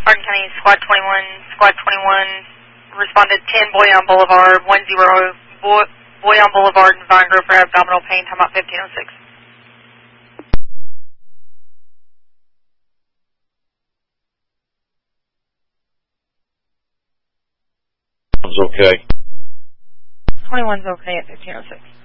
Hardin County, Squad 21, responded 10 Boyan Boulevard, 10 Boyan Boulevard in Vine Grove for abdominal pain, time out 1506. Okay. 21's okay at 1506.